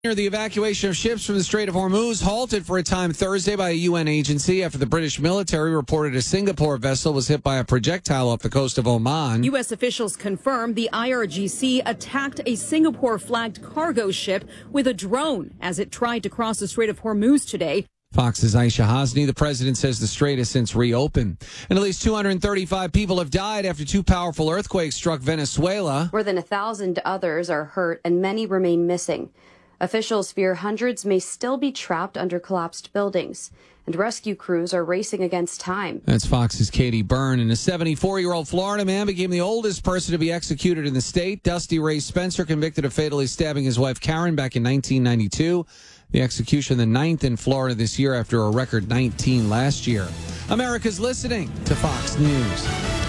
The evacuation of ships from the Strait of Hormuz halted for a time Thursday by a UN agency after the British military reported a Singapore vessel was hit by a projectile off the coast of Oman. U.S. officials confirmed the IRGC attacked a Singapore-flagged cargo ship with a drone as it tried to cross the Strait of Hormuz today. Fox's Aisha Hasni. The president says the strait has since reopened. And at least 235 people have died after two powerful earthquakes struck Venezuela. More than 1,000 others are hurt and many remain missing. Officials fear hundreds may still be trapped under collapsed buildings, and rescue crews are racing against time. That's Fox's Katie Byrne. And a 74-year-old Florida man became the oldest person to be executed in the state. Dusty Ray Spencer, convicted of fatally stabbing his wife Karen back in 1992. The execution, the 9th in Florida this year after a record 19 last year. America's listening to Fox News.